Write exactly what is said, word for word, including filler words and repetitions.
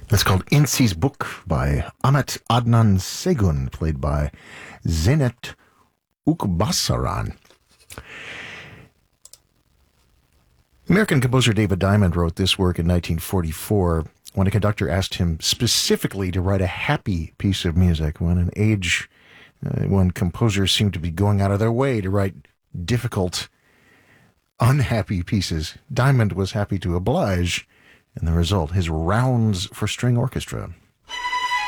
That's called Insi's Book by Ahmet Adnan Segun, played by Zenet Ukbasaran. American composer David Diamond wrote this work in nineteen forty-four when a conductor asked him specifically to write a happy piece of music, when an age uh, when composers seemed to be going out of their way to write difficult, unhappy pieces. Diamond was happy to oblige, and the result, his Rounds for String Orchestra.